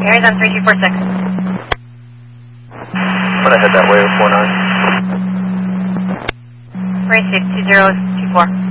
Aries on 3246. I'm going to head that way with 49. Race 2024.